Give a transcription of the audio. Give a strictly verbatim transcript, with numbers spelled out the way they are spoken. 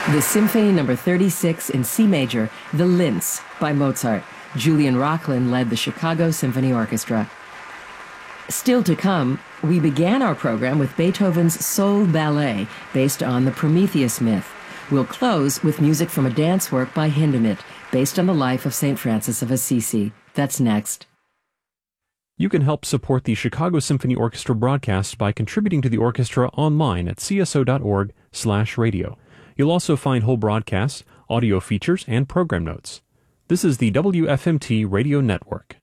The Symphony Number thirty-six in C major, The Linz by Mozart. Julian Rocklin led the Chicago Symphony Orchestra. Still to come, we began our program with Beethoven's Soul Ballet, based on the Prometheus myth. We'll close with music from a dance work by Hindemith, based on the life of Saint Francis of Assisi. That's next. You can help support the Chicago Symphony Orchestra broadcast by contributing to the orchestra online at c s o dot org slash radio. You'll also find whole broadcasts, audio features, and program notes. This is the W F M T Radio Network.